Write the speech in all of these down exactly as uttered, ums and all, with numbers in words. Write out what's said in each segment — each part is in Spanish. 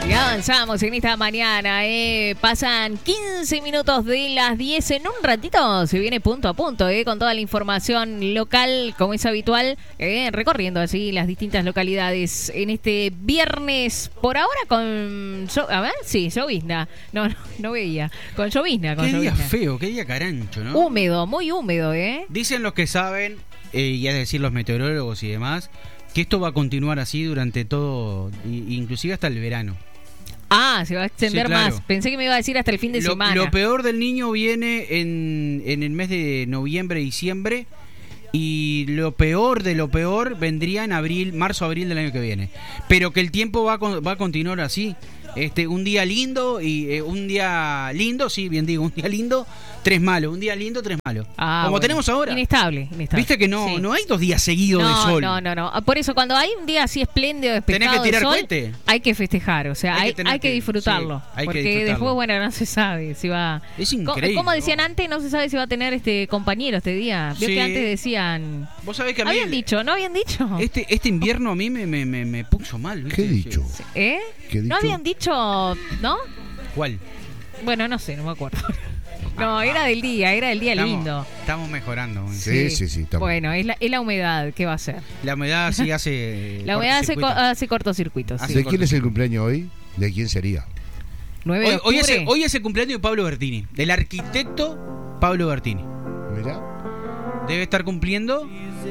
Y avanzamos en esta mañana, eh. Pasan quince minutos de las diez. En un ratito se viene punto a punto, eh, con toda la información local, como es habitual, eh, recorriendo así las distintas localidades en este viernes. Por ahora con... A ver, sí, llovizna. No, no, no veía. Con llovizna, con Qué día llovizna. feo, qué día carancho, ¿no? Húmedo, muy húmedo, ¿eh? Dicen los que saben, eh, y es decir, los meteorólogos y demás, que esto va a continuar así durante todo, inclusive hasta el verano. Ah, se va a extender Sí, claro. más. Pensé que me iba a decir hasta el fin de Lo, semana. lo peor del niño viene en, en el mes de noviembre, diciembre, y lo peor de lo peor vendría en abril, marzo, abril del año que viene. Pero que el tiempo va a, va a continuar así. Este, un día lindo y eh, un día lindo, sí, bien digo, un día lindo, tres malos, un día lindo, tres malos. Ah, como bueno. tenemos ahora. Inestable, inestable. Viste que no, Sí. no hay dos días seguidos no, de sol. No, no, no. Por eso, cuando hay un día así espléndido, despejado Tenés que tirar de sol, cohete. hay que festejar. O sea, Hay que hay, tener hay que que- disfrutarlo. sí, hay que porque disfrutarlo. después, bueno, no se sabe si va... Es Co- increíble. Como decían ¿no? antes, no se sabe si va a tener este compañero este día. Vio Sí. que antes decían... Vos sabés que a mí Habían el- dicho, ¿no habían dicho? este, este invierno a mí me, me, me, me puso mal. ¿viste? ¿Qué he dicho? ¿Eh? ¿Qué he ¿No dicho? habían dicho, no? ¿Cuál? Bueno, no sé, no me acuerdo. No, era del día, era del día Estamos, lindo. estamos mejorando. güey. Sí, sí, sí. estamos- Bueno, es la, es la humedad, ¿qué va a ser? La humedad sí hace. La humedad hace, co- cortocircuito. hace cortocircuitos. Hace Sí. ¿De quién es el cumpleaños hoy? ¿De quién sería? nueve de Hoy, hoy, es el, octubre. hoy es el cumpleaños de Pablo Bertini, del arquitecto Pablo Bertini. Mirá. Debe estar cumpliendo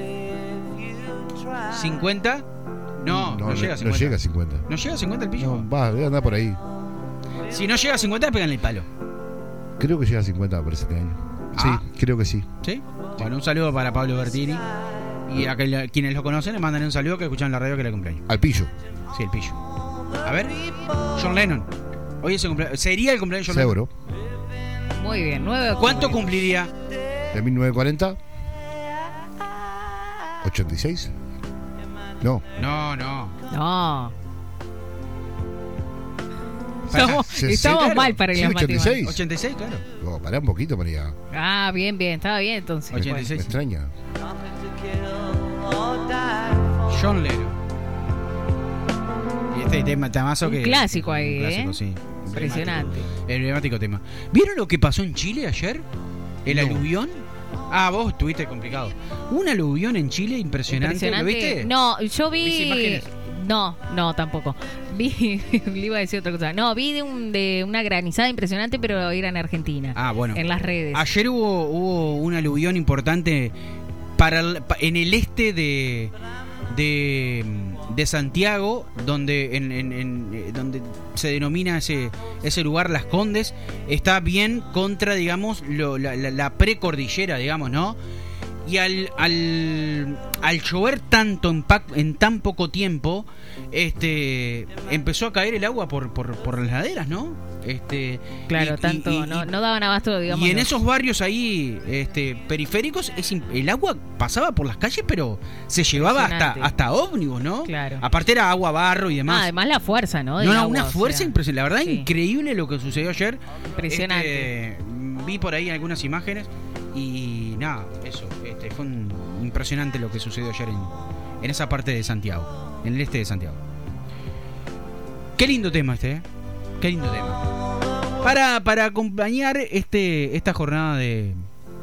cincuenta. No, no, llega a cincuenta. No llega a cincuenta. ¿No llega a cincuenta el pillo? No, va, debe andar por ahí. Si no llega a cincuenta, pegan el palo. Creo que llega a cincuenta por este año. Sí, Ah. creo que sí. ¿Sí? Bueno, un saludo para Pablo Bertini. Y a que- quienes lo conocen le mandan un saludo que escuchan en la radio que era el cumpleaños. Al pillo. Sí, el pillo. A ver, John Lennon. Hoy es el cumpleaños. ¿Sería el cumpleaños de John Lennon? Seguro. Muy bien, nueve de octubre. ¿Cuánto cumpliría? ¿De mil novecientos cuarenta? ¿ochenta y seis? No. No, no. No. Para- Estamos, sí, sí, estamos claro. mal para Sí, las ochenta y seis. matemáticas. ochenta y seis, claro. Oh, pará un poquito, María. Ah, bien, bien, estaba bien entonces. ochenta y Me seis. extraña. John Lennon. Y este tema, temazo Un que. clásico ahí, un clásico, ¿eh? sí. Impresionante. Emblemático. Emblemático tema. ¿Vieron lo que pasó en Chile ayer? ¿El No. aluvión? Ah, vos estuviste complicado. Un aluvión en Chile impresionante. ¿Lo viste? No, yo ¿Viste vi. imágenes? No, no, tampoco. Vi, le iba a decir otra cosa. No, vi de, un, de una granizada impresionante, pero era en Argentina. Ah, bueno. En las redes. Ayer hubo, hubo un aluvión importante para el- pa- en el este de, de, de Santiago, donde en, en- en, eh, donde se denomina ese, ese lugar Las Condes. Está bien contra, digamos, lo- la, la, la precordillera, digamos, ¿no? Y al, al, al llover tanto en, pa- en tan poco tiempo, este empezó a caer el agua por, por, por las laderas, ¿no? Este, Claro, y- tanto. y- y- no, no daban abasto, digamos. y en los- esos barrios ahí este, periféricos, es, im- el agua pasaba por las calles, pero se llevaba hasta, Impresionante. hasta ómnibus, ¿no? Claro. Aparte era agua, barro y Ah, demás. además la fuerza, ¿no? Del no, no, agua, una o fuerza sea, impresionante. La verdad, sí. increíble lo que sucedió ayer. Impresionante. Este, vi por ahí algunas imágenes y nada, eso. Este, fue un- impresionante lo que sucedió ayer en, en esa parte de Santiago, en el este de Santiago. Qué lindo tema este, ¿eh? Qué lindo tema. Para, para acompañar este esta jornada de,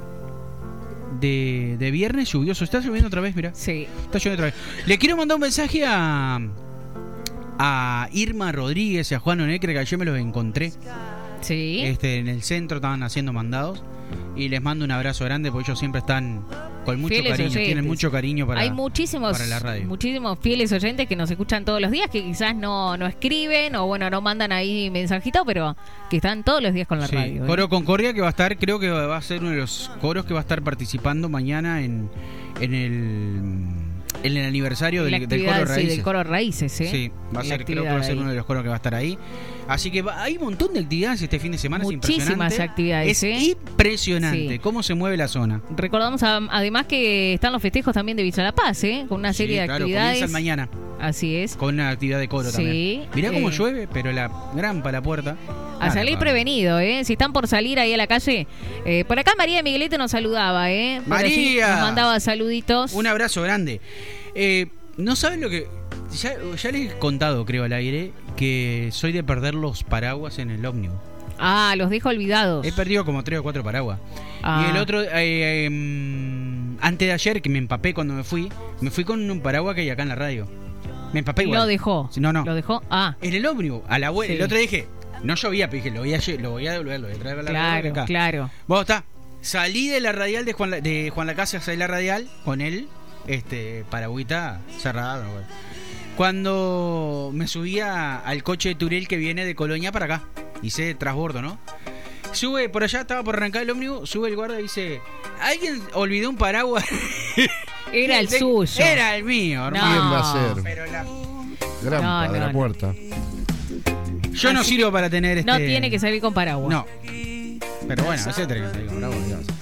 de de viernes lluvioso. Está lloviendo otra vez, mira. Sí. Está lloviendo otra vez. Le quiero mandar un mensaje a a Irma Rodríguez y a Juan Onecre, que ayer me los encontré Sí. este, en el centro, estaban haciendo mandados. Y les mando un abrazo grande porque ellos siempre están con mucho Fieles cariño, oyentes. tienen mucho cariño para, Hay muchísimos, para la radio. muchísimos fieles oyentes que nos escuchan todos los días, que quizás no, no escriben o bueno, no mandan ahí mensajito, pero que están todos los días con la Sí, radio. ¿eh? Coro Concordia, que va a estar, creo que va a ser uno de los coros que va a estar participando mañana en, en el en el aniversario La del, del actividad, Coro sí, Raíces. del Coro Raíces, ¿eh? Sí, va a La ser, creo que va a actividad ser ahí. uno de los coros que va a estar ahí. Así que va- hay un montón de actividades este fin de semana. es Muchísimas impresionante. actividades, Es ¿eh? impresionante Sí. cómo se mueve la zona. Recordamos a- además que están los festejos también de Villa La Paz, ¿eh? Con una serie Sí, de claro, actividades. comienzan mañana Así es. con una actividad de coro Sí, también. Mirá cómo eh. llueve, pero la gran para la puerta. A Nada, salir va. prevenido, ¿eh? Si están por salir ahí a la calle. Eh, por acá María de Miguelete nos saludaba, ¿eh? Por allí María. nos mandaba saluditos. Un abrazo grande. Eh, no saben lo que ya, ya les he contado, creo, al aire, que soy de perder los paraguas en el ómnibus. Ah, los dejo olvidados. He perdido como tres o cuatro paraguas. Ah. Y el otro, eh, eh, antes de ayer, que me empapé cuando me fui, me fui con un paraguas que hay acá en la radio. Me empapé igual. Lo dejó. No, no. Lo dejó. Ah. En el ómnibus, a la vuelta. Sí. El otro dije, no llovía, pero dije, lo voy a, lo voy a devolver, lo voy a traer a la radio Claro, acá. claro. Vos está. Salí de la radial de Juan, La- de Juan Lacase hacia la radial con él, este, paragüita cerrada. Bueno. Cuando me subía al coche de Turel que viene de Colonia para acá, hice transbordo, ¿no? Sube por allá, estaba por arrancar el ómnibus, sube el guarda y dice, ¿alguien olvidó un paraguas? Era el De- suyo. Era el mío, hermano. ¿Quién No. va a ser? Pero la- Grampa No, de no, la no. puerta. Yo no sirvo para tener este... No tiene que salir con paraguas. No. Pero bueno, ese tenés que salir con paraguas, ¿qué vas a hacer?